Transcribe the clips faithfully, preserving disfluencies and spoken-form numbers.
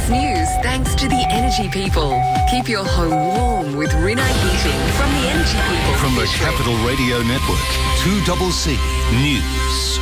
This news thanks to the Energy People. Keep your home warm with Rinnai Heating from the Energy People. From the Capital Radio Network, two C C News.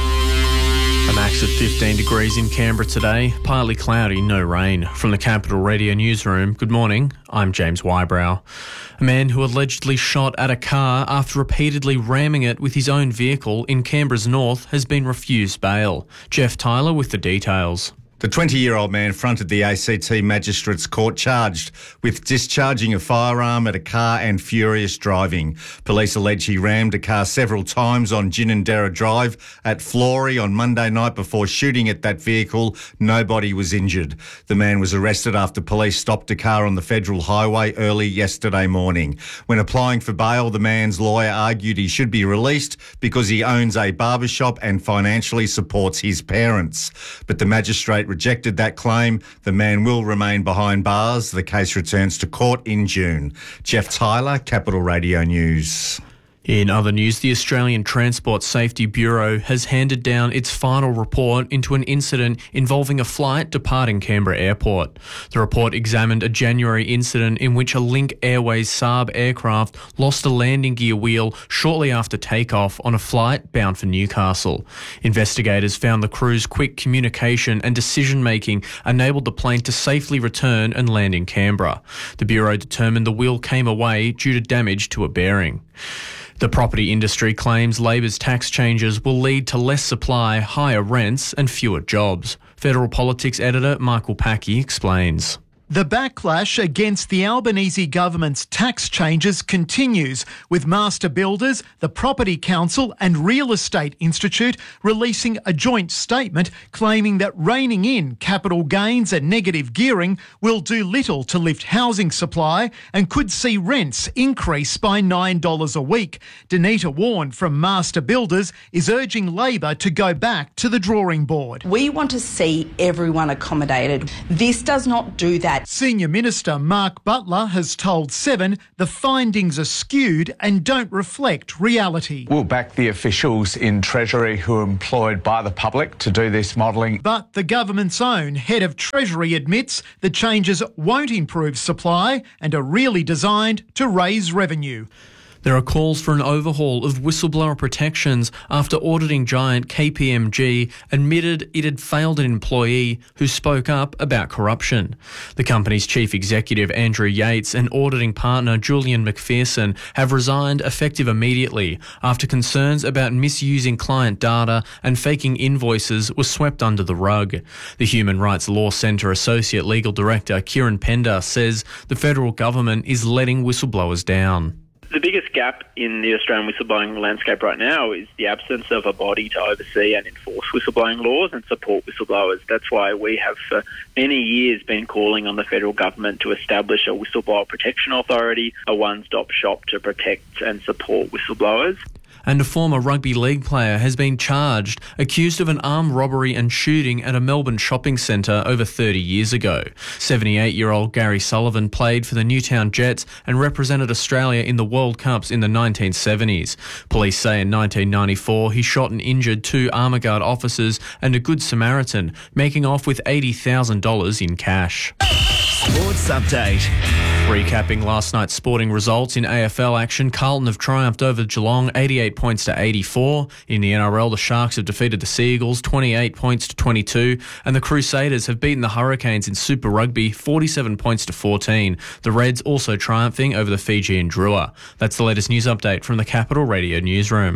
A max of fifteen degrees in Canberra today, partly cloudy, no rain. From the Capital Radio Newsroom, good morning, I'm James Wybrow. A man who allegedly shot at a car after repeatedly ramming it with his own vehicle in Canberra's north has been refused bail. Jeff Tyler with the details. The twenty-year-old man fronted the A C T Magistrates Court charged with discharging a firearm at a car and furious driving. Police allege he rammed a car several times on Ginninderra Drive at Flory on Monday night before shooting at that vehicle. Nobody was injured. The man was arrested after police stopped a car on the Federal Highway early yesterday morning. When applying for bail, the man's lawyer argued he should be released because he owns a barbershop and financially supports his parents. But the magistrate rejected that claim. The man will remain behind bars. The case returns to court in June. Jeff Tyler, Capital Radio News. In other news, the Australian Transport Safety Bureau has handed down its final report into an incident involving a flight departing Canberra Airport. The report examined a January incident in which a Link Airways Saab aircraft lost a landing gear wheel shortly after takeoff on a flight bound for Newcastle. Investigators found the crew's quick communication and decision-making enabled the plane to safely return and land in Canberra. The Bureau determined the wheel came away due to damage to a bearing. The property industry claims Labor's tax changes will lead to less supply, higher rents and fewer jobs. Federal Politics editor Michael Packey explains. The backlash against the Albanese government's tax changes continues, with master builders, the Property Council and Real Estate Institute releasing a joint statement claiming that reining in capital gains and negative gearing will do little to lift housing supply and could see rents increase by nine dollars a week. Danita Warren from Master Builders is urging Labor to go back to the drawing board. We want to see everyone accommodated. This does not do that. Senior Minister Mark Butler has told Seven the findings are skewed and don't reflect reality. We'll back the officials in Treasury who are employed by the public to do this modelling. But the government's own head of Treasury admits the changes won't improve supply and are really designed to raise revenue. There are calls for an overhaul of whistleblower protections after auditing giant K P M G admitted it had failed an employee who spoke up about corruption. The company's chief executive, Andrew Yates, and auditing partner, Julian McPherson, have resigned effective immediately after concerns about misusing client data and faking invoices were swept under the rug. The Human Rights Law Centre Associate Legal Director, Kieran Pender, says the federal government is letting whistleblowers down. The biggest gap in the Australian whistleblowing landscape right now is the absence of a body to oversee and enforce whistleblowing laws and support whistleblowers. That's why we have for many years been calling on the federal government to establish a whistleblower protection authority, a one-stop shop to protect and support whistleblowers. And a former rugby league player has been charged, accused of an armed robbery and shooting at a Melbourne shopping centre over thirty years ago. seventy-eight-year-old Gary Sullivan played for the Newtown Jets and represented Australia in the World Cups in the nineteen seventies. Police say in nineteen ninety-four he shot and injured two Armour Guard officers and a Good Samaritan, making off with eighty thousand dollars in cash. Sports Update. Recapping last night's sporting results in A F L action, Carlton have triumphed over Geelong eighty-eight points to eighty-four. In the N R L, the Sharks have defeated the Seagulls twenty-eight points to twenty-two, and the Crusaders have beaten the Hurricanes in Super Rugby forty-seven points to fourteen. The Reds also triumphing over the Fijian Drua. That's the latest news update from the Capital Radio Newsroom.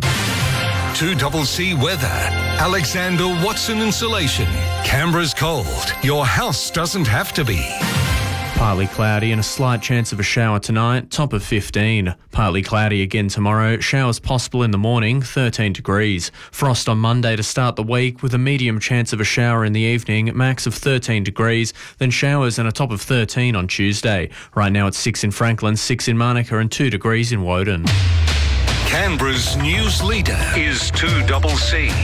two C C weather. Alexander Watson Insulation. Canberra's cold. Your house doesn't have to be. Partly cloudy and a slight chance of a shower tonight, top of fifteen. Partly cloudy again tomorrow, showers possible in the morning, thirteen degrees. Frost on Monday to start the week with a medium chance of a shower in the evening, max of thirteen degrees, then showers and a top of thirteen on Tuesday. Right now it's six in Franklin, six in Monica and two degrees in Woden. Canberra's news leader is two C C.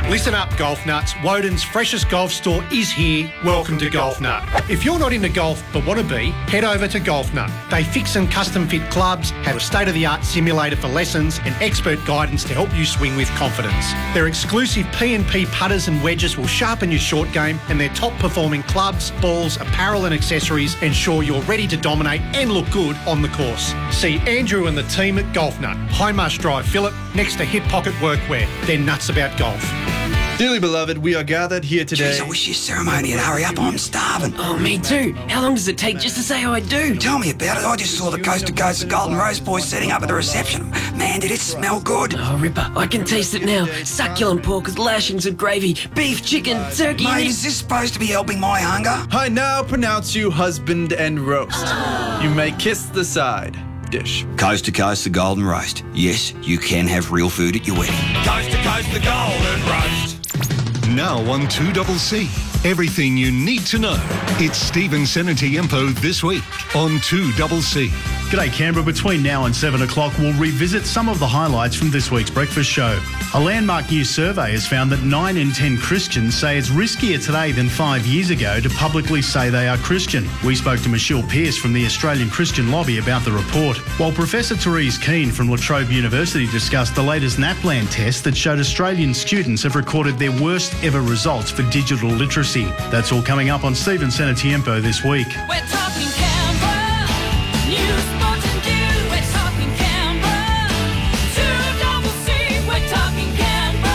Listen up, golf nuts. Woden's freshest golf store is here. Welcome to Golf Nut. If you're not into golf but want to be, head over to Golf Nut. They fix and custom fit clubs, have a state-of-the-art simulator for lessons and expert guidance to help you swing with confidence. Their exclusive P and P putters and wedges will sharpen your short game, and their top-performing clubs, balls, apparel and accessories ensure you're ready to dominate and look good on the course. See Andrew and the team at Golf Nut, Highmarsh Drive, Phillip, next to Hip Pocket Workwear. They're nuts about golf. Dearly beloved, we are gathered here today. Jeez, I wish your ceremony would hurry up. I'm starving. Oh, me too. How long does it take just to say I do? Tell me about it. I just saw the Coast to Coast Golden Rose boys setting up at the reception. Man, did it smell good. Oh, Ripper, I can taste it now. Succulent pork with lashings of gravy, beef, chicken, turkey... Mate, is this supposed to be helping my hunger? I now pronounce you husband and roast. You may kiss the side dish. Coast to Coast the Golden Roast. Yes, you can have real food at your wedding. Coast to Coast the Golden Roast. Now on two C C. Everything you need to know. It's Stephen Senatiempo this week on two C C. G'day Canberra. Between now and seven o'clock, we'll revisit some of the highlights from this week's breakfast show. A landmark new survey has found that nine in ten Christians say it's riskier today than five years ago to publicly say they are Christian. We spoke to Michelle Pearce from the Australian Christian Lobby about the report, while Professor Therese Keane from La Trobe University discussed the latest NAPLAN test that showed Australian students have recorded their worst ever results for digital literacy. That's all coming up on Stephen Senatiempo this week. We're talking Canberra, news, sports and news. We're talking Canberra, two C C. We're talking Canberra.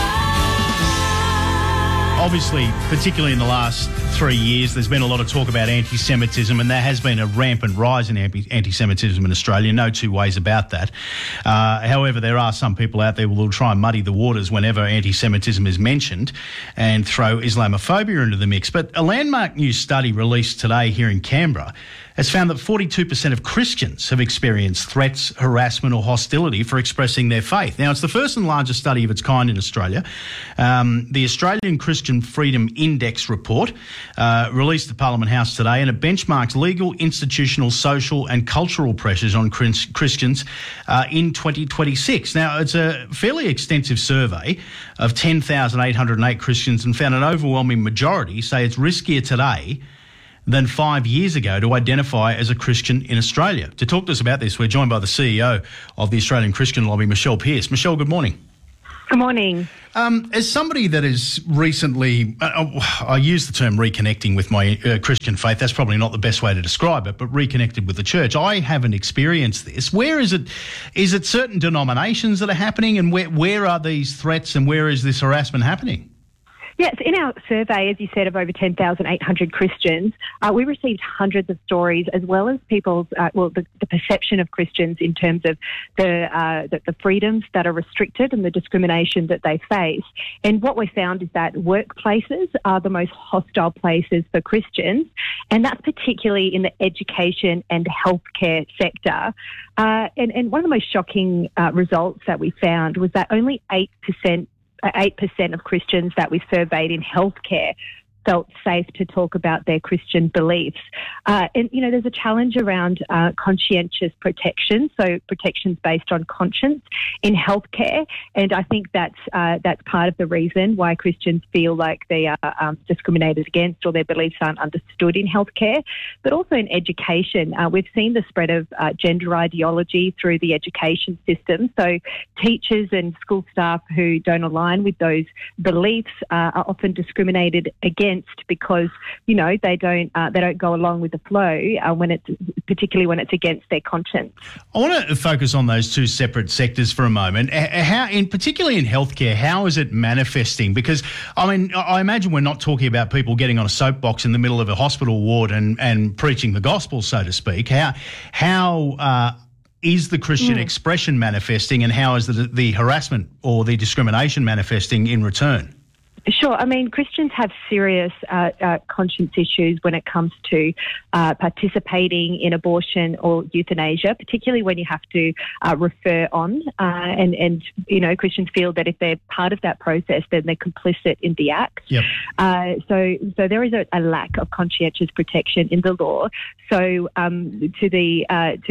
Obviously, particularly in the last three years, there's been a lot of talk about anti-Semitism, and there has been a rampant rise in anti-Semitism in Australia. No two ways about that. Uh, however, there are some people out there who will try and muddy the waters whenever anti-Semitism is mentioned and throw Islamophobia into the mix. But a landmark new study released today here in Canberra has found that forty-two percent of Christians have experienced threats, harassment or hostility for expressing their faith. Now, it's the first and largest study of its kind in Australia. Um, the Australian Christian Freedom Index report uh, released at Parliament House today, and it benchmarks legal, institutional, social and cultural pressures on Christians uh, in twenty twenty-six. Now, it's a fairly extensive survey of ten thousand eight hundred eight Christians, and found an overwhelming majority say it's riskier today than five years ago to identify as a Christian in Australia. To talk to us about this, we're joined by the C E O of the Australian Christian Lobby, Michelle Pearce. Michelle, good morning. Good morning. Um, as somebody that is recently, uh, I use the term reconnecting with my uh, Christian faith, that's probably not the best way to describe it, but reconnected with the church. I haven't experienced this. Where is it, is it certain denominations that are happening, and where, where are these threats and where is this harassment happening? Yes, in our survey, as you said, of over ten thousand eight hundred Christians, uh, we received hundreds of stories, as well as people's, uh, well, the, the perception of Christians in terms of the, uh, the the freedoms that are restricted and the discrimination that they face. And what we found is that workplaces are the most hostile places for Christians, and that's particularly in the education and healthcare sector. Uh, and, and one of the most shocking uh, results that we found was that only eight percent eight percent of Christians that we surveyed in healthcare felt safe to talk about their Christian beliefs. Uh, and, you know, there's a challenge around uh, conscientious protection, so protections based on conscience in healthcare. And I think that's, uh, that's part of the reason why Christians feel like they are um, discriminated against or their beliefs aren't understood in healthcare. But also in education, uh, we've seen the spread of uh, gender ideology through the education system. So teachers and school staff who don't align with those beliefs uh, are often discriminated against because, you know, they don't uh, they don't go along with the flow uh, when it's particularly when it's against their conscience. I want to focus on those two separate sectors for a moment. How, in particularly in healthcare, how is it manifesting? Because I mean, I imagine we're not talking about people getting on a soapbox in the middle of a hospital ward and, and preaching the gospel, so to speak. How how uh, is the Christian mm. expression manifesting, and how is the, the harassment or the discrimination manifesting in return? Sure. I mean, Christians have serious uh, uh, conscience issues when it comes to uh, participating in abortion or euthanasia, particularly when you have to uh, refer on. Uh, and, and, you know, Christians feel that if they're part of that process, then they're complicit in the act. Yep. Uh, so so there is a, a lack of conscientious protection in the law. So um, to the uh, to, to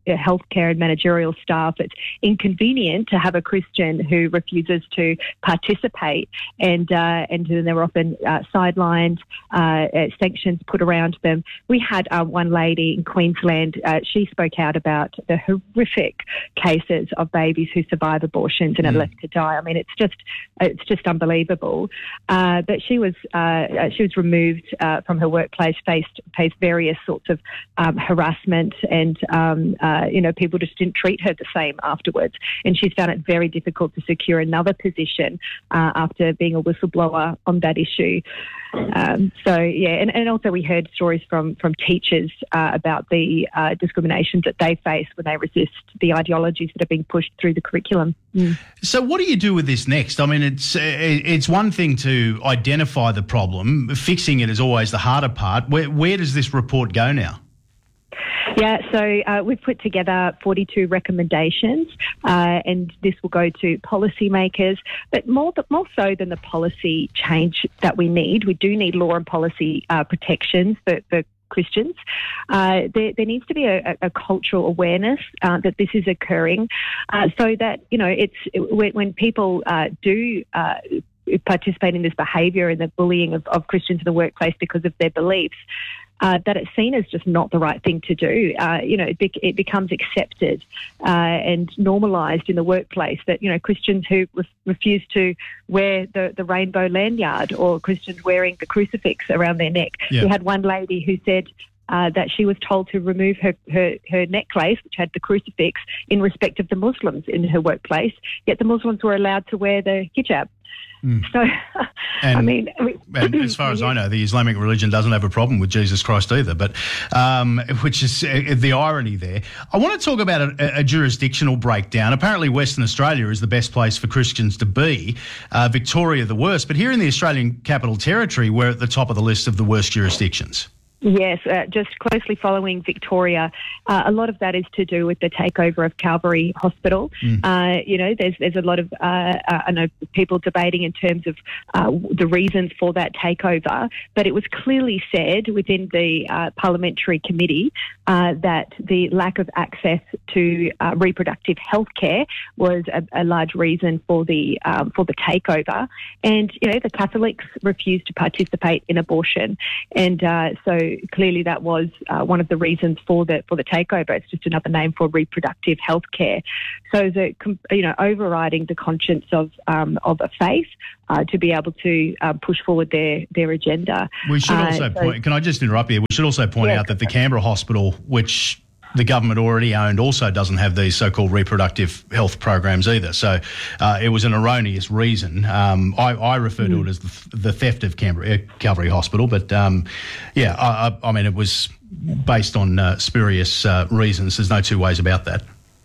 healthcare and managerial staff. It's inconvenient to have a Christian who refuses to participate, and uh, and then they're often uh, sidelined, uh, uh, sanctions put around them. We had uh, one lady in Queensland. Uh, she spoke out about the horrific cases of babies who survive abortions and are Mm. left to die. I mean, it's just it's just unbelievable. Uh, but she was uh, she was removed uh, from her workplace, faced faced various sorts of um, harassment, and um, uh, you know, people just didn't treat her the same afterwards. And she's found it very difficult to secure another position uh, after being a whistleblower on that issue. Um, so yeah, and, and also we heard stories from from teachers uh, about the uh, discriminations that they face when they resist the ideologies that are being pushed through the curriculum. Mm. So what do you do with this next? I mean, it's it's one thing to identify the problem. Fixing it is always the harder part. Where, where does this report go now? Yeah, so uh, we've put together forty-two recommendations, uh, and this will go to policymakers. But more, more so than the policy change that we need, we do need law and policy uh, protections for, for Christians. Uh, there, there needs to be a, a cultural awareness uh, that this is occurring, uh, so that, you know, it's when, when people uh, do uh, participate in this behaviour and the bullying of, of Christians in the workplace because of their beliefs, Uh, that it's seen as just not the right thing to do. Uh, you know, it, be- it becomes accepted uh, and normalised in the workplace that, you know, Christians who re- refuse to wear the, the rainbow lanyard, or Christians wearing the crucifix around their neck. Yeah. We had one lady who said uh, that she was told to remove her, her, her necklace, which had the crucifix, in respect of the Muslims in her workplace, yet the Muslims were allowed to wear the hijab. Mm. So, And, I mean... and as far as I know, the Islamic religion doesn't have a problem with Jesus Christ either, but um, which is uh, the irony there. I want to talk about a, a jurisdictional breakdown. Apparently Western Australia is the best place for Christians to be, uh, Victoria the worst, but here in the Australian Capital Territory, we're at the top of the list of the worst jurisdictions. Yes, uh, just closely following Victoria. Uh, a lot of that is to do with the takeover of Calvary Hospital. Mm. Uh, you know, there's there's a lot of uh, uh, I know people debating in terms of uh, the reasons for that takeover, but it was clearly said within the uh, parliamentary committee uh, that the lack of access to uh, reproductive health care was a, a large reason for the um, for the takeover. And you know, the Catholics refused to participate in abortion, and uh, so. Clearly, that was uh, one of the reasons for the for the takeover. It's just another name for reproductive health care. So, the you know, overriding the conscience of um, of a faith uh, to be able to uh, push forward their their agenda. We should Uh, also so- point. Can I just interrupt you? We should also point Yeah. out that the Canberra Hospital, which the government already owned, also doesn't have these so-called reproductive health programs either. So uh, it was an erroneous reason. Um, I, I refer to it as the, the theft of Canberra uh, Calvary Hospital, but um, yeah, I, I, I mean, it was based on uh, spurious uh, reasons. There's no two ways about that.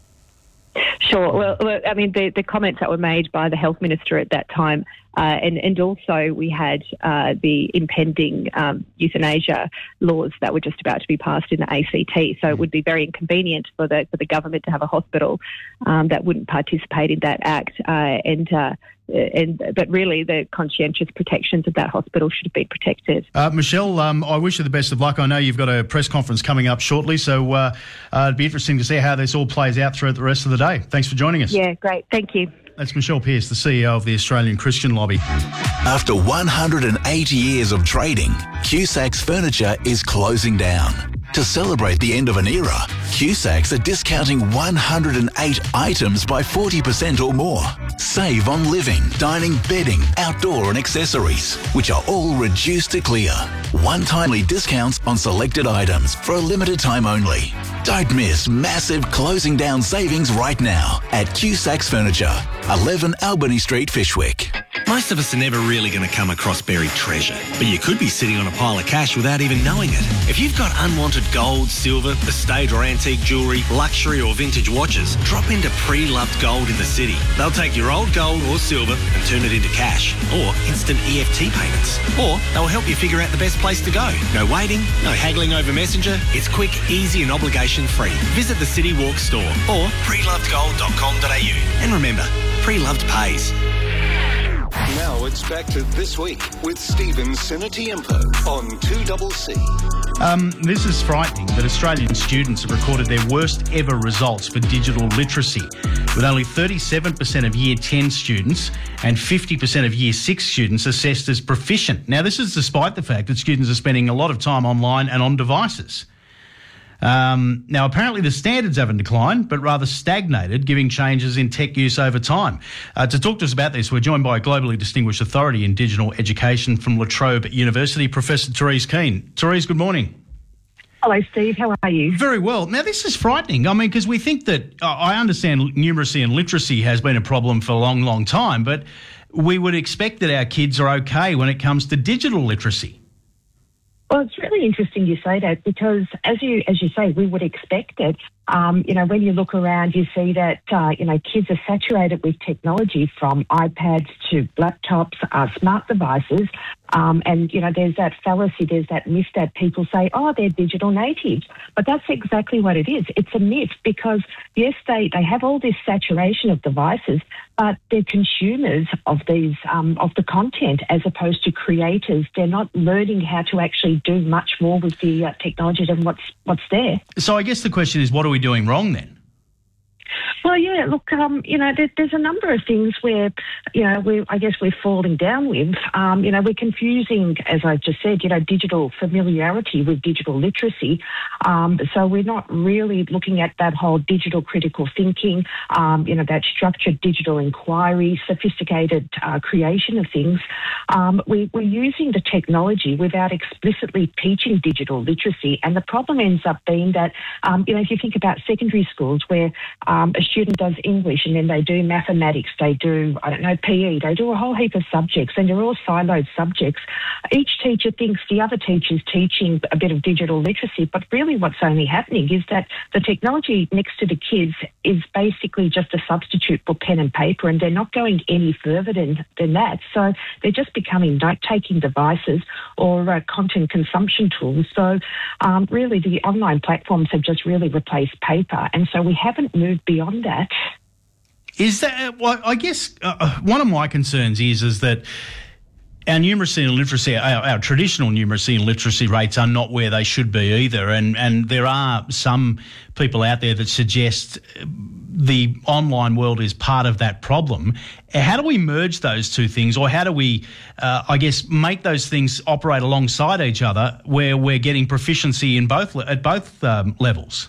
Sure. Well, look, I mean, the, the comments that were made by the health minister at that time, uh, and, and also we had uh, the impending um, euthanasia laws that were just about to be passed in the A C T. So it would be very inconvenient for the for the government to have a hospital um, that wouldn't participate in that act. Uh, and uh, and but really, the conscientious protections of that hospital should have been protected. Uh, Michelle, um, I wish you the best of luck. I know you've got a press conference coming up shortly, so uh, uh, it'd be interesting to see how this all plays out throughout the rest of the day. Thanks for joining us. Yeah, great. Thank you. That's Michelle Pearce, the C E O of the Australian Christian Lobby. After one hundred eighty years of trading, Cusacks Furniture is closing down. To celebrate the end of an era, Cusacks are discounting one hundred eight items by forty percent or more. Save on living, dining, bedding, outdoor and accessories, which are all reduced to clear. One-timely discounts on selected items for a limited time only. Don't miss massive closing down savings right now at Cusacks Furniture, eleven Albany Street, Fishwick. Most of us are never really going to come across buried treasure, but you could be sitting on a pile of cash without even knowing it. If you've got unwanted gold, silver, estate or antique jewellery, luxury or vintage watches, drop into Pre-Loved Gold in the city. They'll take your old gold or silver and turn it into cash or instant E F T payments. Or they'll help you figure out the best place to go. No waiting, no haggling over Messenger. It's quick, easy and obligation free. Visit the City Walk store or pre loved gold dot com dot a u. And remember, Pre-Loved pays. Now it's back to This Week with Stephen Senatiempo on two C C. Um, this is frightening that Australian students have recorded their worst ever results for digital literacy, with only thirty-seven percent of Year ten students and fifty percent of Year six students assessed as proficient. Now, this is despite the fact that students are spending a lot of time online and on devices. Um, now, apparently the standards haven't declined, but rather stagnated, giving changes in tech use over time. Uh, to talk to us about this, we're joined by a globally distinguished authority in digital education from La Trobe University, Professor Therese Keane. Therese, good morning. Hello, Steve. How are you? Very well. Now, this is frightening. I mean, because we think that, uh, I understand numeracy and literacy has been a problem for a long, long time, but we would expect that our kids are okay when it comes to digital literacy. Well, it's really interesting you say that because, as you as you say, we would expect it. Um, you know, when you look around, you see that, uh, you know, kids are saturated with technology from iPads to laptops, uh, smart devices. Um, and, you know, there's that fallacy, there's that myth that people say, oh, they're digital natives. But that's exactly what it is. It's a myth because, yes, they, they have all this saturation of devices, but they're consumers of these, um, of the content as opposed to creators. They're not learning how to actually do much more with the uh, technology than what's, what's there. So I guess the question is, what are we doing wrong then? Well, yeah, look, um, you know, there, there's a number of things where, you know, we I guess we're falling down with. Um, you know, we're confusing, as I just said, you know, digital familiarity with digital literacy. Um, so we're not really looking at that whole digital critical thinking, um, you know, that structured digital inquiry, sophisticated uh, creation of things. Um, we, we're using the technology without explicitly teaching digital literacy. And the problem ends up being that, um, you know, if you think about secondary schools where um, a student does English and then they do mathematics, they do, I don't know, P E, they do a whole heap of subjects and they're all siloed subjects. Each teacher thinks the other teacher's teaching a bit of digital literacy, but really what's only happening is that the technology next to the kids is basically just a substitute for pen and paper and they're not going any further than, than that. So they're just becoming note-taking devices or uh, content consumption tools. So um, really the online platforms have just really replaced paper and so we haven't moved beyond that. Is that, well, I guess uh, one of my concerns is, is that our numeracy and literacy, our, our traditional numeracy and literacy rates are not where they should be either. And, and there are some people out there that suggest the online world is part of that problem. How do we merge those two things, or how do we, uh, I guess, make those things operate alongside each other where we're getting proficiency in both at both um, levels?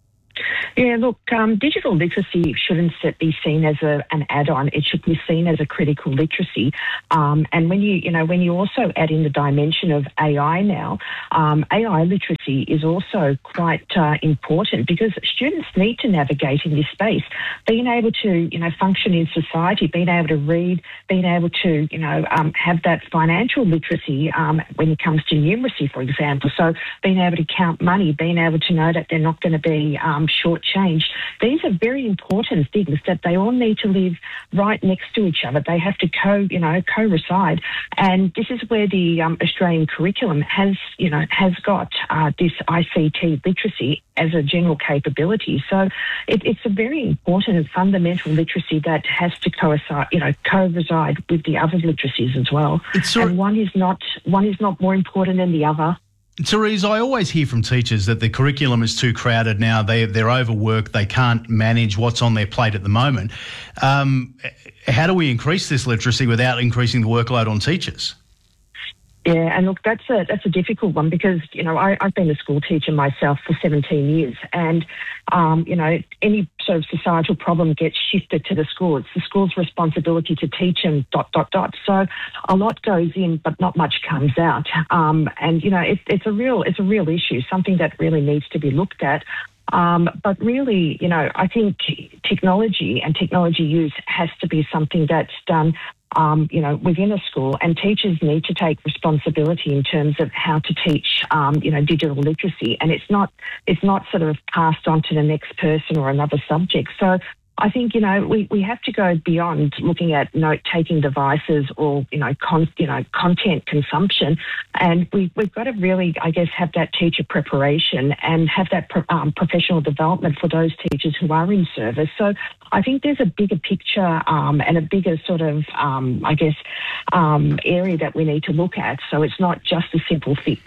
Yeah, look, um, digital literacy shouldn't be seen as a, an add-on. It should be seen as a critical literacy. Um, and when you, you know, when you also add in the dimension of A I now, um, A I literacy is also quite uh, important because students need to navigate in this space. Being able to, you know, function in society, being able to read, being able to, you know, um, have that financial literacy um, when it comes to numeracy, for example. So being able to count money, being able to know that they're not going to be um, short change. These are very important things that they all need to live right next to each other. They have to co, you know, co-reside. And this is where the um, Australian curriculum has, you know, has got uh, this I C T literacy as a general capability. So it, it's a very important and fundamental literacy that has to coincide, you know, co-reside with the other literacies as well. And one is not one is not more important than the other. Therese, I always hear from teachers that the curriculum is too crowded now. They, they're overworked. They can't manage what's on their plate at the moment. Um, how do we increase this literacy without increasing the workload on teachers? Yeah, and look, that's a that's a difficult one because, you know, I, I've been a school teacher myself for seventeen years and, um, you know, any sort of societal problem gets shifted to the school. It's the school's responsibility to teach and dot, dot, dot. So a lot goes in, but not much comes out. Um, and, you know, it, it's a real it's a real issue, something that really needs to be looked at. Um, but really, you know, I think technology and technology use has to be something that's done Um, you know, within a school, and teachers need to take responsibility in terms of how to teach, um, you know, digital literacy. And it's not, it's not sort of passed on to the next person or another subject. So I think, you know, we, we have to go beyond looking at note-taking devices or, you know, con, you know, content consumption. And we, we've got to really, I guess, have that teacher preparation and have that pro, um, professional development for those teachers who are in service. So I think there's a bigger picture um, and a bigger sort of, um, I guess, um, area that we need to look at. So it's not just a simple fix.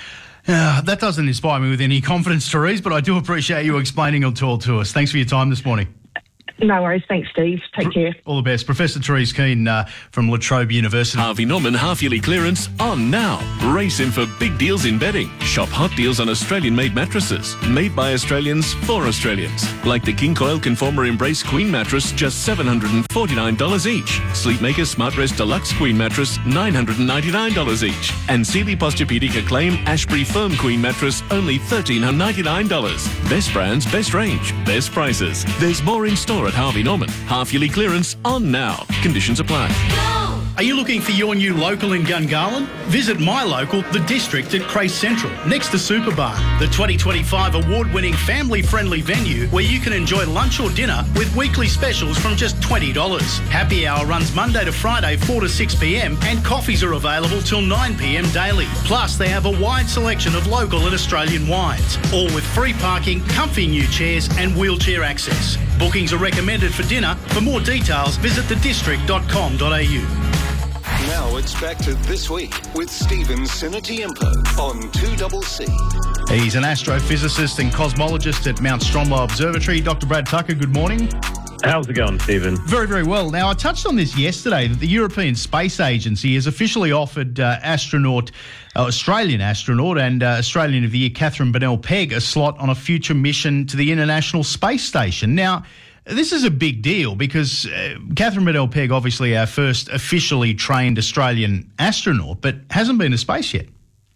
Uh, that doesn't inspire me with any confidence, Therese, but I do appreciate you explaining it all to us. Thanks for your time this morning. No worries. Thanks, Steve. Take care. All the best. Professor Therese Keane uh, from La Trobe University. Harvey Norman half-yearly clearance on now. Race in for big deals in bedding. Shop hot deals on Australian-made mattresses. Made by Australians for Australians. Like the King Coil Conformer Embrace Queen mattress, just seven hundred forty-nine dollars each. Sleepmaker Smartrest Deluxe Queen mattress, nine hundred ninety-nine dollars each. And Sealy Posturepedic Acclaim Ashbury Firm Queen mattress, only one thousand three hundred ninety-nine dollars. Best brands, best range, best prices. There's more in store at Harvey Norman. Half-yearly clearance on now. Conditions apply. Are you looking for your new local in Gungahlin? Visit my local, The District at Crace Central, next to Superbar, the twenty twenty-five award-winning family-friendly venue where you can enjoy lunch or dinner with weekly specials from just twenty dollars. Happy hour runs Monday to Friday, four to six p m, and coffees are available till nine p m daily. Plus, they have a wide selection of local and Australian wines, all with free parking, comfy new chairs and wheelchair access. Bookings are recommended for dinner. For more details, visit the district dot com dot a u. Now it's back to This Week with Stephen Sinatiempo on two C C. He's an astrophysicist and cosmologist at Mount Stromlo Observatory. Doctor Brad Tucker, good morning. How's it going, Stephen? Very, very well. Now, I touched on this yesterday, that the European Space Agency has officially offered uh, astronaut, uh, Australian astronaut and uh, Australian of the Year, Catherine Bennell-Pegg, a slot on a future mission to the International Space Station. Now, this is a big deal because uh, Catherine Bennell-Pegg, obviously our first officially trained Australian astronaut, but hasn't been to space yet.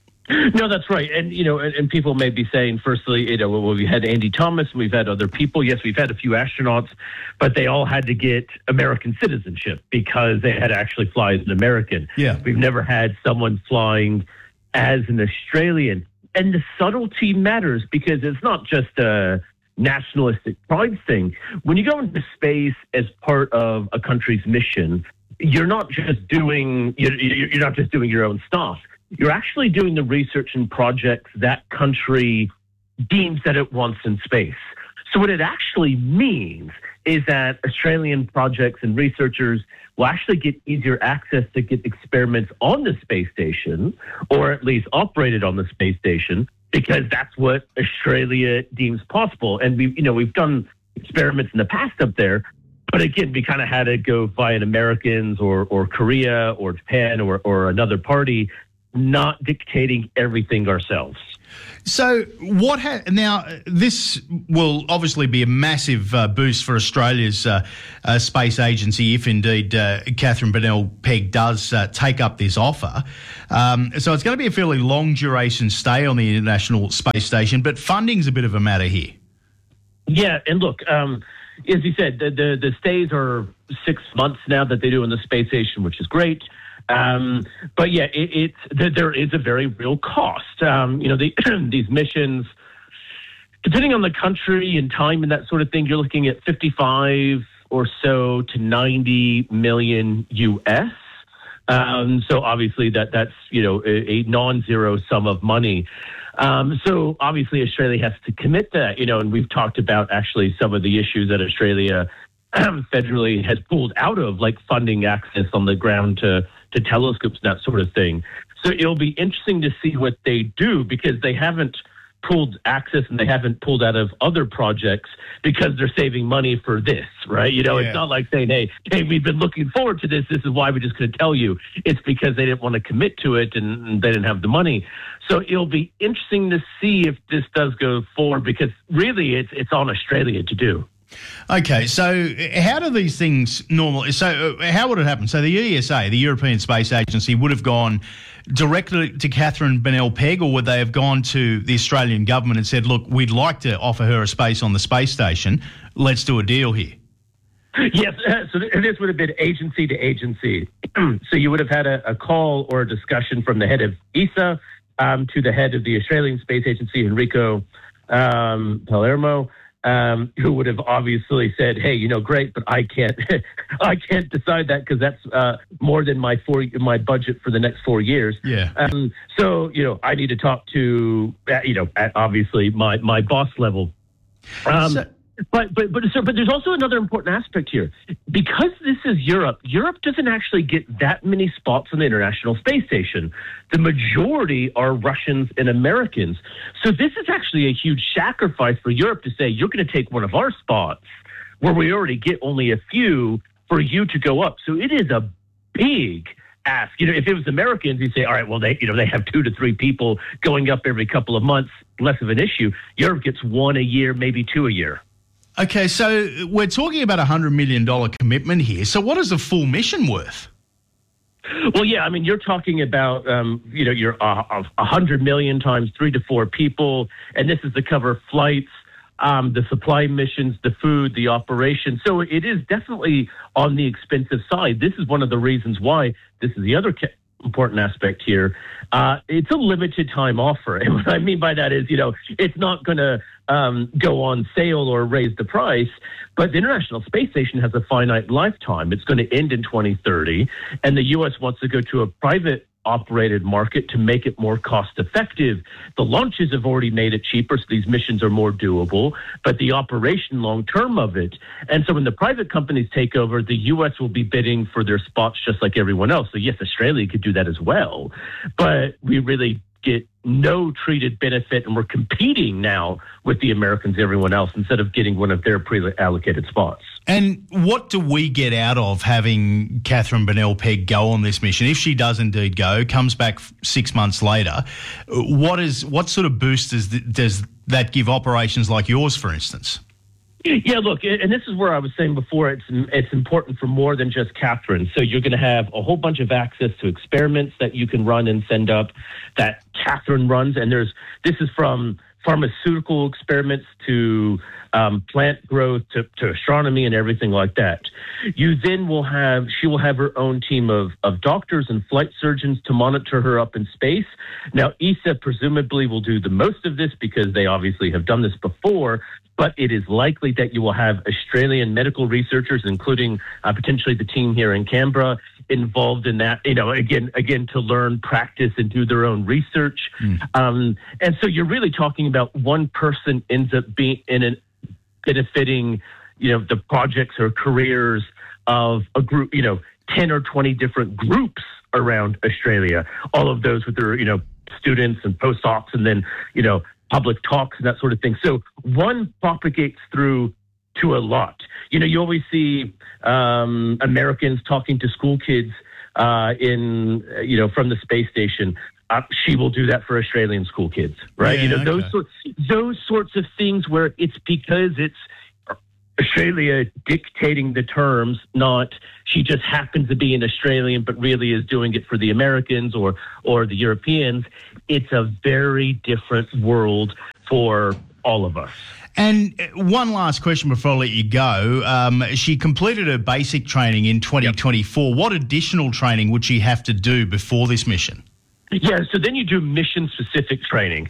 No, that's right. And, you know, and, and people may be saying, firstly, you know, well, we've had Andy Thomas and we've had other people. Yes, we've had a few astronauts, but they all had to get American citizenship because they had to actually fly as an American. Yeah. We've never had someone flying as an Australian. And the subtlety matters because it's not just a nationalistic pride thing. When you go into space as part of a country's mission, you're not just doing you're, you're not just doing your own stuff. You're actually doing the research and projects that country deems that it wants in space. So what it actually means is that Australian projects and researchers will actually get easier access to get experiments on the space station, or at least operated on the space station, because that's what Australia deems possible. And we've, you know, we've done experiments in the past up there, but again, we kind of had to go via Americans or, or Korea or Japan or, or another party, not dictating everything ourselves. So what ha- now, this will obviously be a massive uh, boost for Australia's uh, uh, space agency if indeed uh, Catherine Bennell-Pegg does uh, take up this offer. Um, so it's going to be a fairly long duration stay on the International Space Station, but funding's a bit of a matter here. Yeah, and look, um, as you said, the, the, the stays are six months now that they do on the space station, which is great. Um, but yeah, it, it's there is a very real cost. Um, you know, the, these missions, depending on the country and time and that sort of thing, you're looking at fifty-five or so to ninety million U S. Um, so obviously that that's you know a, a non-zero sum of money. Um, so obviously Australia has to commit that. You know, and we've talked about actually some of the issues that Australia federally has pulled out of, like funding access on the ground to. to telescopes and that sort of thing. So it'll be interesting to see what they do because they haven't pulled access and they haven't pulled out of other projects because they're saving money for this, right? You know, yeah. It's not like saying, hey, hey, we've been looking forward to this. This is why we're just going to tell you. It's because they didn't want to commit to it and they didn't have the money. So it'll be interesting to see if this does go forward because really it's it's on Australia to do. Okay, so how do these things normally... So uh, how would it happen? So the E S A, the European Space Agency, would have gone directly to Catherine Bennell-Pegg, or would they have gone to the Australian government and said, look, we'd like to offer her a space on the space station. Let's do a deal here. Yes, uh, so th- this would have been agency to agency. So you would have had a, a call or a discussion from the head of E S A um, to the head of the Australian Space Agency, Enrico um, Palermo. um, who would have obviously said, "Hey, you know, great, but I can't, I can't decide that because that's uh, more than my four, my budget for the next four years." Yeah. Um, so you know, I need to talk to, uh, you know, at obviously my my boss level. Um, So- But but but so, but there's also another important aspect here. Because this is Europe, Europe doesn't actually get that many spots on the International Space Station. The majority are Russians and Americans. So this is actually a huge sacrifice for Europe to say, you're going to take one of our spots where we already get only a few for you to go up. So it is a big ask. You know, if it was Americans, you'd say, all right, well, they, you know, they have two to three people going up every couple of months, less of an issue. Europe gets one a year, maybe two a year. Okay, so we're talking about a one hundred million dollars commitment here. So what is the full mission worth? Well, yeah, I mean, you're talking about, um, you know, you're uh, one hundred million times three to four people, and this is to cover flights, um, the supply missions, the food, the operation. So it is definitely on the expensive side. This is one of the reasons why this is the other ca- important aspect here. Uh, it's a limited time offer. And what I mean by that is, you know, it's not going to um, go on sale or raise the price, but the International Space Station has a finite lifetime. It's going to end in twenty thirty, and the U S wants to go to a private operated market to make it more cost effective. The launches have already made it cheaper, so these missions are more doable, but the operation long term of it. And so when the private companies take over, the U S will be bidding for their spots just like everyone else. So yes, Australia could do that as well, but we really get no treated benefit, and we're competing now with the Americans, everyone else, instead of getting one of their pre-allocated spots. And what do we get out of having Catherine Bennell-Pegg go on this mission? If she does indeed go, comes back f- six months later, what is what sort of boost does, th- does that give operations like yours, for instance? Yeah, look, and this is where I was saying before, it's it's important for more than just Catherine. So you're going to have a whole bunch of access to experiments that you can run and send up that Catherine runs. And there's this is from pharmaceutical experiments to um, plant growth to, to astronomy and everything like that. You then will have, she will have her own team of, of doctors and flight surgeons to monitor her up in space. Now, E S A presumably will do the most of this because they obviously have done this before, but it is likely that you will have Australian medical researchers, including uh, potentially the team here in Canberra, involved in that, you know, again, again, to learn, practice, and do their own research. Mm. Um, and so you're really talking about one person ends up being in an benefiting, you know, the projects or careers of a group, you know, ten or twenty different groups around Australia, all of those with their, you know, students and postdocs, and then, you know, public talks and that sort of thing. So one propagates through to a lot. You know, you always see um, Americans talking to school kids uh, in, you know, from the space station. Uh, she will do that for Australian school kids, right? Yeah, you know, okay. those sorts, those sorts of things where it's because it's Australia dictating the terms, not she just happens to be an Australian, but really is doing it for the Americans or or the Europeans. It's a very different world for all of us. And one last question before I let you go. Um, she completed her basic training in twenty twenty-four. Yep. What additional training would she have to do before this mission? Yeah, so then you do mission-specific training.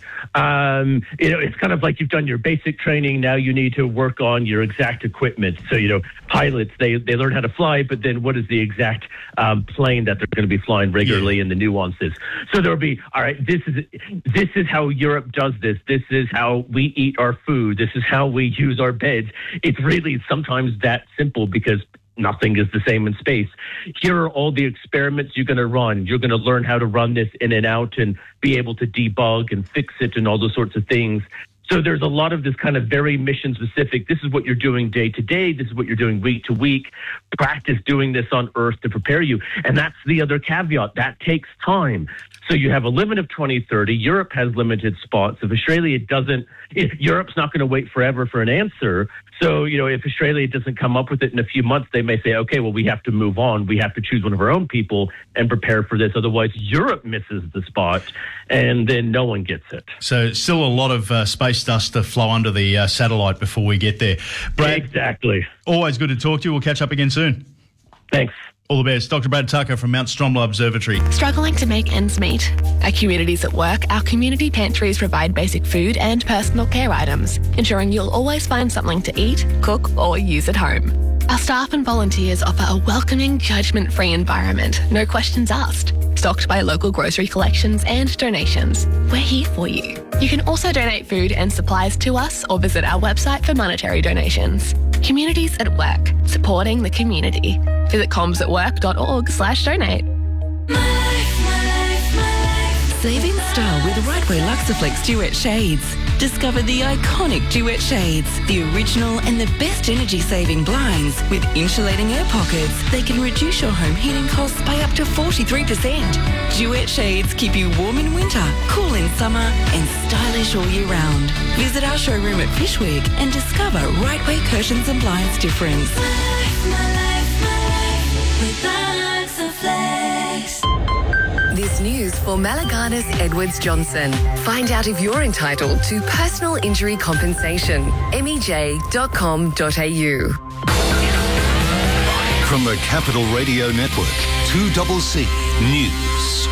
Um, you know, it's kind of like you've done your basic training. Now you need to work on your exact equipment. So, you know, pilots, they, they learn how to fly, but then what is the exact um, plane that they're going to be flying regularly yeah. and the nuances. So there'll be, all right, this is this is how Europe does this. This is how we eat our food. This is how we use our beds. It's really sometimes that simple because nothing is the same in space. Here are all the experiments you're going to run. You're going to learn how to run this in and out and be able to debug and fix it and all those sorts of things. So there's a lot of this kind of very mission specific. This is what you're doing day to day. This is what you're doing week to week. Practice doing this on Earth to prepare you. And that's the other caveat. That takes time. So you have a limit of twenty thirty. Europe has limited spots. If Australia doesn't, if Europe's not going to wait forever for an answer. So, you know, if Australia doesn't come up with it in a few months, they may say, okay, well, we have to move on. We have to choose one of our own people and prepare for this. Otherwise, Europe misses the spot and then no one gets it. So still a lot of uh, space dust to flow under the uh, satellite before we get there. Brad, exactly. Always good to talk to you. We'll catch up again soon. Thanks. All the best. Doctor Brad Tucker from Mount Stromlo Observatory. Struggling to make ends meet? At Communities at Work, our community pantries provide basic food and personal care items, ensuring you'll always find something to eat, cook, or use at home. Our staff and volunteers offer a welcoming, judgment-free environment, no questions asked. Stocked by local grocery collections and donations. We're here for you. You can also donate food and supplies to us or visit our website for monetary donations. Communities at Work, supporting the community. Visit comsatwork.org slash donate. Saving style with Rightway Luxaflex Duet Shades. Discover the iconic Duet Shades, the original and the best energy-saving blinds with insulating air pockets. They can reduce your home heating costs by up to forty-three percent. Duet Shades keep you warm in winter, cool in summer, and stylish all year round. Visit our showroom at Fishwick and discover Rightway curtains and blinds difference. My life, my life, my life with Luxaflex. This news for Malaganas Edwards Johnson. Find out if you're entitled to personal injury compensation. m e j dot com dot a u. From the Capital Radio Network, two C C News.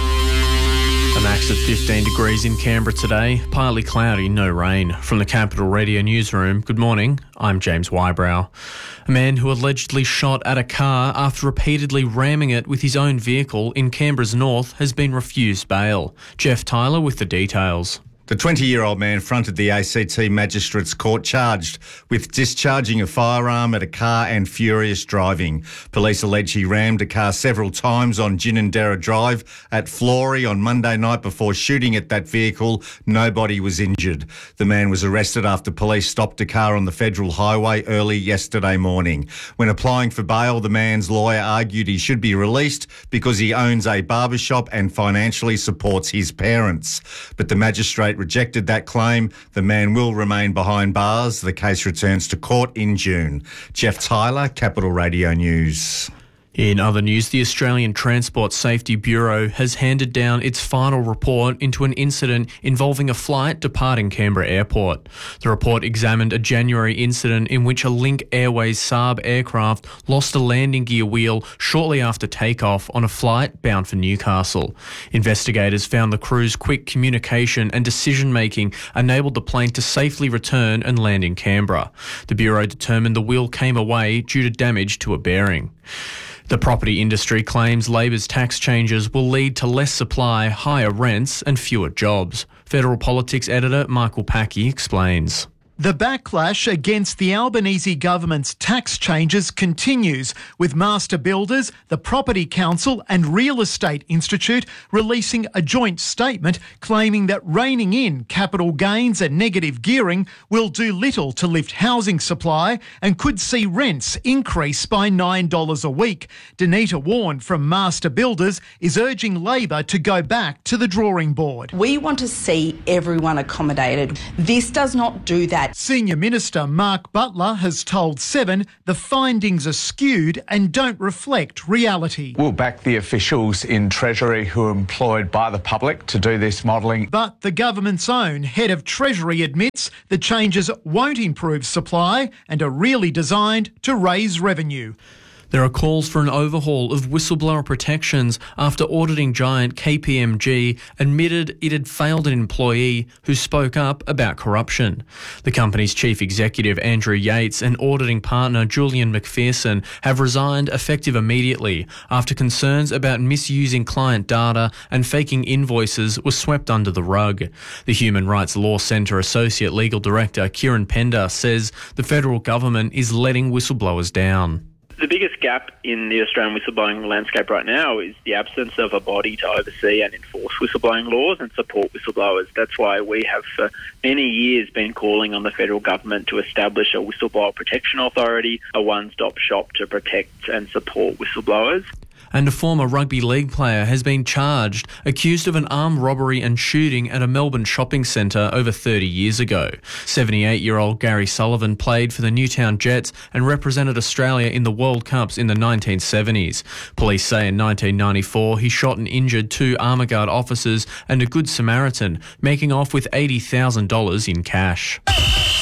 A max of fifteen degrees in Canberra today, partly cloudy, no rain. From the Capital Radio Newsroom, good morning, I'm James Wybrow. A man who allegedly shot at a car after repeatedly ramming it with his own vehicle in Canberra's north has been refused bail. Jeff Tyler with the details. The twenty-year-old man fronted the A C T Magistrates Court charged with discharging a firearm at a car and furious driving. Police allege he rammed a car several times on Ginninderra Drive at Flory on Monday night before shooting at that vehicle. Nobody was injured. The man was arrested after police stopped a car on the Federal Highway early yesterday morning. When applying for bail, the man's lawyer argued he should be released because he owns a barbershop and financially supports his parents. But the magistrate rejected that claim. The man will remain behind bars. The case returns to court in June. Jeff Tyler, Capital Radio News. In other news, the Australian Transport Safety Bureau has handed down its final report into an incident involving a flight departing Canberra Airport. The report examined a January incident in which a Link Airways Saab aircraft lost a landing gear wheel shortly after takeoff on a flight bound for Newcastle. Investigators found the crew's quick communication and decision-making enabled the plane to safely return and land in Canberra. The Bureau determined the wheel came away due to damage to a bearing. The property industry claims Labor's tax changes will lead to less supply, higher rents and fewer jobs. Federal Politics editor Michael Packey explains. The backlash against the Albanese government's tax changes continues, with master builders, the Property Council and Real Estate Institute releasing a joint statement claiming that reining in capital gains and negative gearing will do little to lift housing supply and could see rents increase by nine dollars a week. Danita Warren from Master Builders is urging Labor to go back to the drawing board. We want to see everyone accommodated. This does not do that. Senior Minister Mark Butler has told Seven the findings are skewed and don't reflect reality. We'll back the officials in Treasury who are employed by the public to do this modelling. But the government's own head of Treasury admits the changes won't improve supply and are really designed to raise revenue. There are calls for an overhaul of whistleblower protections after auditing giant K P M G admitted it had failed an employee who spoke up about corruption. The company's chief executive, Andrew Yates, and auditing partner, Julian McPherson, have resigned effective immediately after concerns about misusing client data and faking invoices were swept under the rug. The Human Rights Law Centre Associate Legal Director, Kieran Pender, says the federal government is letting whistleblowers down. The biggest gap in the Australian whistleblowing landscape right now is the absence of a body to oversee and enforce whistleblowing laws and support whistleblowers. That's why we have for many years been calling on the federal government to establish a whistleblower protection authority, a one-stop shop to protect and support whistleblowers. And a former rugby league player has been charged, accused of an armed robbery and shooting at a Melbourne shopping centre over thirty years ago. seventy-eight-year-old Gary Sullivan played for the Newtown Jets and represented Australia in the World Cups in the nineteen seventies. Police say in nineteen ninety-four he shot and injured two Armour Guard officers and a Good Samaritan, making off with eighty thousand dollars in cash.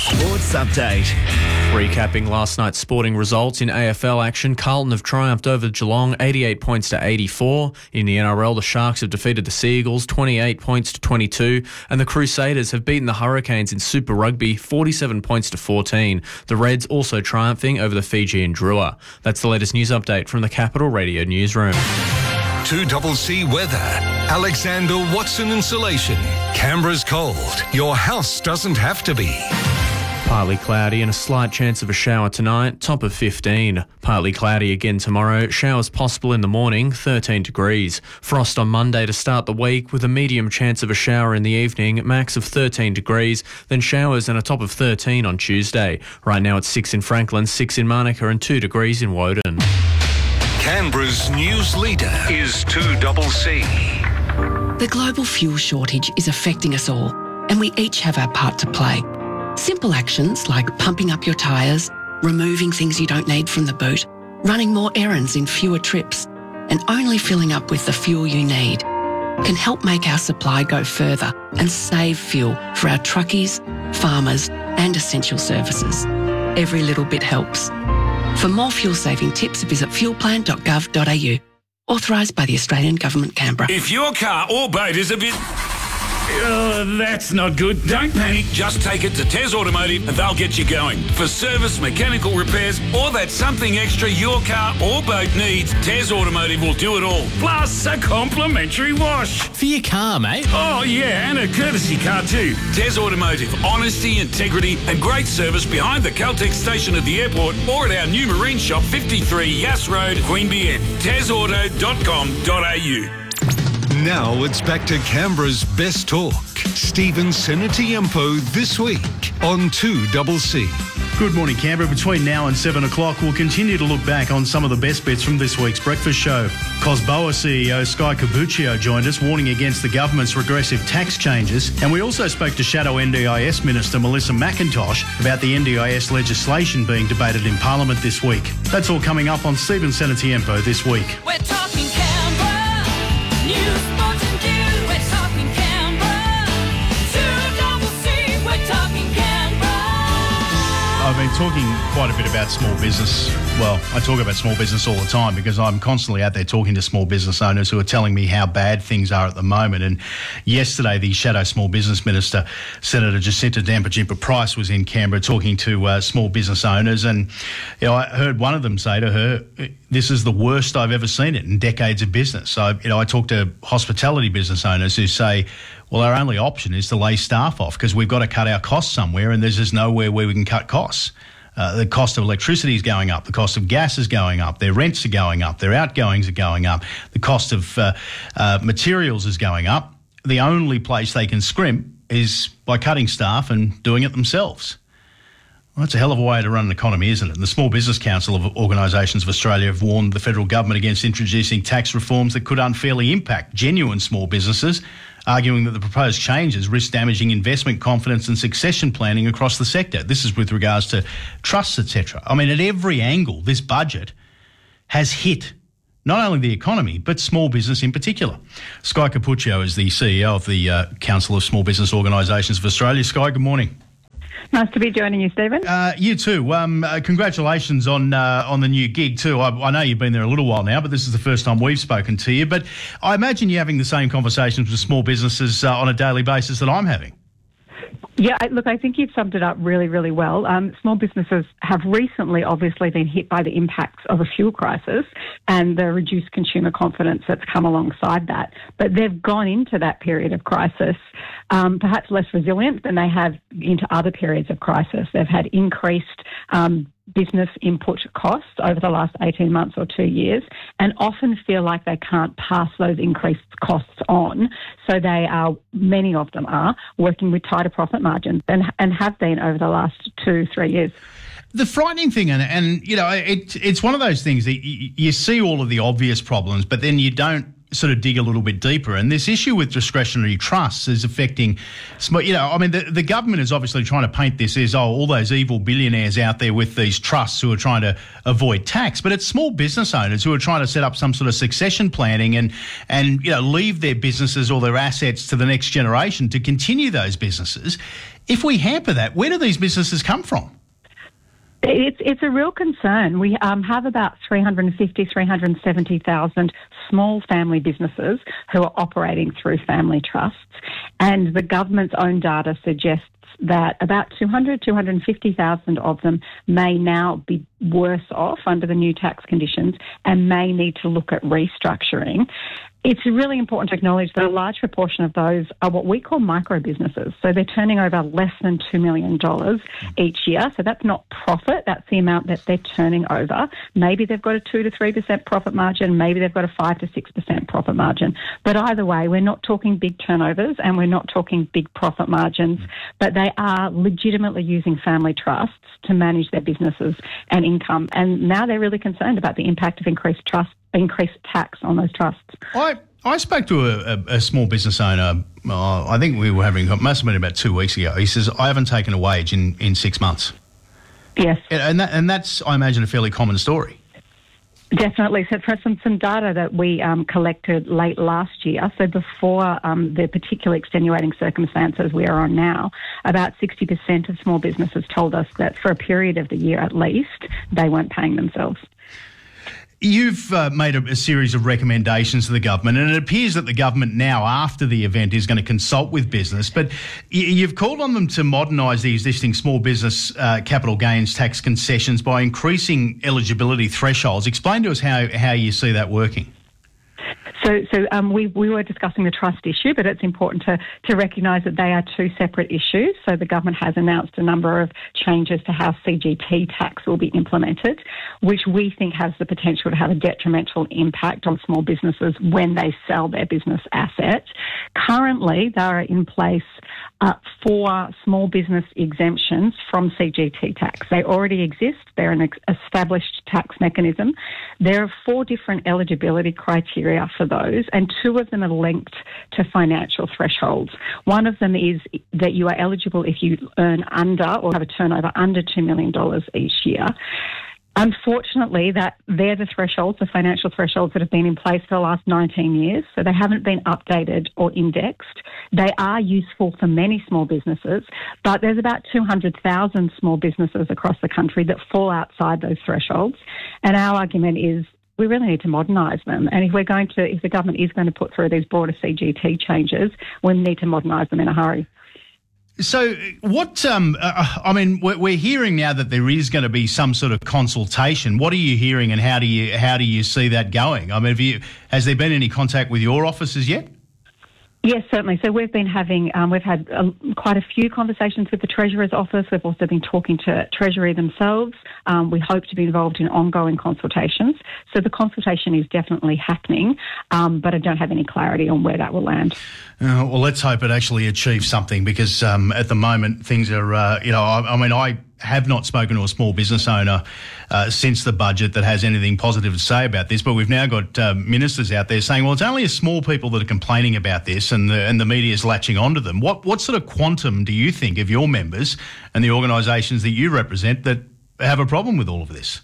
Sports Update. Recapping last night's sporting results in A F L action, Carlton have triumphed over Geelong eighty-eight points to eighty-four. In the N R L, the Sharks have defeated the Seagulls twenty-eight points to twenty-two, and the Crusaders have beaten the Hurricanes in Super Rugby forty-seven points to fourteen. The Reds also triumphing over the Fijian Drua. That's the latest news update from the Capital Radio Newsroom. two double C weather. Alexander Watson Insulation. Canberra's cold. Your house doesn't have to be. Partly cloudy and a slight chance of a shower tonight, top of fifteen. Partly cloudy again tomorrow, showers possible in the morning, thirteen degrees. Frost on Monday to start the week with a medium chance of a shower in the evening, max of thirteen degrees, then showers and a top of thirteen on Tuesday. Right now it's six in Franklin, six in Monica and two degrees in Woden. Canberra's news leader is two double C. The global fuel shortage is affecting us all, and we each have our part to play. Simple actions like pumping up your tyres, removing things you don't need from the boot, running more errands in fewer trips, and only filling up with the fuel you need can help make our supply go further and save fuel for our truckies, farmers, and essential services. Every little bit helps. For more fuel-saving tips, visit fuel plan dot gov dot a u. Authorised by the Australian Government, Canberra. If your car or boat is a bit... Oh, that's not good. Don't panic. Just take it to Tez Automotive and they'll get you going. For service, mechanical repairs, or that something extra your car or boat needs, Tez Automotive will do it all. Plus a complimentary wash. For your car, mate. Oh, yeah, and a courtesy car too. Tez Automotive. Honesty, integrity, and great service behind the Caltex station at the airport or at our new marine shop, fifty-three Yass Road, Queanbeyan. tez auto dot com dot a u. Now it's back to Canberra's best talk. Stephen Senatiempo this week on two double C. Good morning, Canberra. Between now and seven o'clock, we'll continue to look back on some of the best bits from this week's breakfast show. Cosboa C E O Sky Capuccio joined us, warning against the government's regressive tax changes. And we also spoke to Shadow N D I S Minister Melissa McIntosh about the N D I S legislation being debated in Parliament this week. That's all coming up on Stephen Senatiempo this week. We're talking Canberra, news, sports and news. We're talking Canberra, two double C. We're talking Canberra. I've been talking quite a bit about small business. Well, I talk about small business all the time because I'm constantly out there talking to small business owners who are telling me how bad things are at the moment. And yesterday, the Shadow Small Business Minister, Senator Jacinta Dampa-Jimpa-Price, was in Canberra talking to uh, small business owners. And you know, I heard one of them say to her, "This is the worst I've ever seen it in decades of business." So, you know, I talk to hospitality business owners who say, well, our only option is to lay staff off because we've got to cut our costs somewhere and there's just nowhere where we can cut costs. Uh, the cost of electricity is going up. The cost of gas is going up. Their rents are going up. Their outgoings are going up. The cost of uh, uh, materials is going up. The only place they can scrimp is by cutting staff and doing it themselves. Well, that's a hell of a way to run an economy, isn't it? And the Small Business Council of Organisations of Australia have warned the federal government against introducing tax reforms that could unfairly impact genuine small businesses, arguing that the proposed changes risk damaging investment confidence and succession planning across the sector. This is with regards to trusts, et cetera. I mean, at every angle, this budget has hit not only the economy, but small business in particular. Sky Capuccio is the C E O of the uh, Council of Small Business Organisations of Australia. Sky, good morning. Nice to be joining you, Stephen. Uh, you too. Um, uh, congratulations on uh, on the new gig too. I, I know you've been there a little while now, but this is the first time we've spoken to you. But I imagine you're having the same conversations with small businesses uh, on a daily basis that I'm having. Yeah, I- look, I think you've summed it up really, really well. Um, small businesses have recently obviously been hit by the impacts of a fuel crisis and the reduced consumer confidence that's come alongside that. But they've gone into that period of crisis um, perhaps less resilient than they have into other periods of crisis. They've had increased um, business input costs over the last eighteen months or two years and often feel like they can't pass those increased costs on. So they are, many of them are, working with tighter profit margins and, and have been over the last two, three years. The frightening thing, and, and you know, it, it's one of those things that you, you see all of the obvious problems, but then you don't sort of dig a little bit deeper. And this issue with discretionary trusts is affecting, sm- you know, I mean, the, the government is obviously trying to paint this as, oh, all those evil billionaires out there with these trusts who are trying to avoid tax. But it's small business owners who are trying to set up some sort of succession planning and, and you know, leave their businesses or their assets to the next generation to continue those businesses. If we hamper that, where do these businesses come from? It's it's a real concern. We um, have about three hundred fifty, three hundred seventy thousand small family businesses who are operating through family trusts, and the government's own data suggests that about two hundred, two hundred fifty thousand of them may now be worse off under the new tax conditions and may need to look at restructuring. It's really important to acknowledge that a large proportion of those are what we call micro businesses. So they're turning over less than two million dollars each year. So that's not profit. That's the amount that they're turning over. Maybe they've got a two to three percent profit margin. Maybe they've got a five to six percent profit margin. But either way, we're not talking big turnovers and we're not talking big profit margins, but they are legitimately using family trusts to manage their businesses and income. And now they're really concerned about the impact of increased trust, increased tax on those trusts. I, I spoke to a, a, a small business owner, uh, I think we were having, must have been about two weeks ago. He says, I haven't taken a wage in, in six months. Yes. And, that, and that's, I imagine, a fairly common story. Definitely. So for some, some data that we um, collected late last year, so before um, the particular extenuating circumstances we are on now, about sixty percent of small businesses told us that for a period of the year at least, they weren't paying themselves. You've uh, made a, a series of recommendations to the government, and it appears that the government now, after the event, is going to consult with business. But y- you've called on them to modernise the existing small business uh, capital gains tax concessions by increasing eligibility thresholds. Explain to us how, how you see that working. So, so um, we, we were discussing the trust issue, but it's important to, to recognise that they are two separate issues. So the government has announced a number of changes to how C G T tax will be implemented, which we think has the potential to have a detrimental impact on small businesses when they sell their business assets. Currently, there are in place uh, four small business exemptions from C G T tax. They already exist. They're an ex- established tax mechanism. There are four different eligibility criteria for those, and two of them are linked to financial thresholds. One of them is that you are eligible if you earn under or have a turnover under two million dollars each year. Unfortunately, that they're the thresholds, the financial thresholds that have been in place for the last nineteen years, so they haven't been updated or indexed. They are useful for many small businesses, but there's about two hundred thousand small businesses across the country that fall outside those thresholds, and our argument is we really need to modernise them. And if we're going to, if the government is going to put through these broader C G T changes, we need to modernise them in a hurry. So what, um, uh, I mean, we're, we're hearing now that there is going to be some sort of consultation. What are you hearing and how do you, how do you see that going? I mean, have you, has there been any contact with your offices yet? Yes, certainly. So we've been having, um, we've had um, quite a few conversations with the Treasurer's office. We've also been talking to Treasury themselves. Um, we hope to be involved in ongoing consultations. So the consultation is definitely happening, um, but I don't have any clarity on where that will land. Uh, well, let's hope it actually achieves something because um, at the moment things are, uh, you know, I, I mean, I have not spoken to a small business owner uh, since the budget that has anything positive to say about this, but we've now got uh, ministers out there saying, well, it's only a small people that are complaining about this and the, and the media is latching onto them. What, what sort of quantum do you think of your members and the organisations that you represent that have a problem with all of this?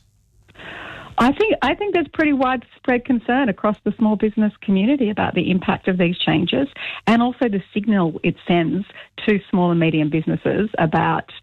I think I think there's pretty widespread concern across the small business community about the impact of these changes and also the signal it sends to small and medium businesses about